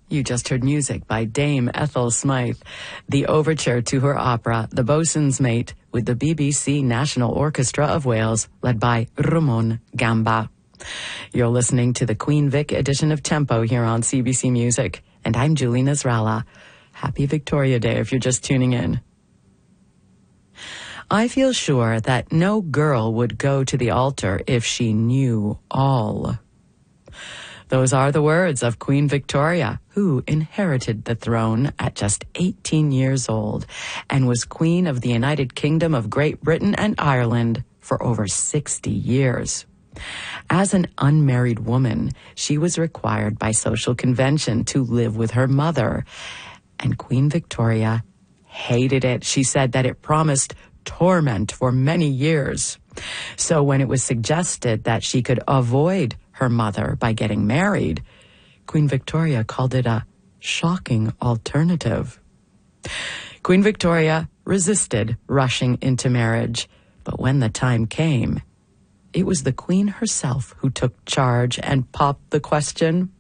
You just heard music by Dame Ethel Smythe, the overture to her opera, The Boatswain's Mate, with the BBC National Orchestra of Wales, led by Ramon Gamba. You're listening to the Queen Vic edition of Tempo here on CBC Music, and I'm Julie Nasrallah. Happy Victoria Day if you're just tuning in. I feel sure that no girl would go to the altar if she knew all. Those are the words of Queen Victoria, who inherited the throne at just 18 years old and was Queen of the United Kingdom of Great Britain and Ireland for over 60 years. As an unmarried woman, she was required by social convention to live with her mother, and Queen Victoria hated it. She said that it promised torment for many years. So when it was suggested that she could avoid her mother by getting married, Queen Victoria called it a shocking alternative. Queen Victoria resisted rushing into marriage, but when the time came, it was the Queen herself who took charge and popped the question,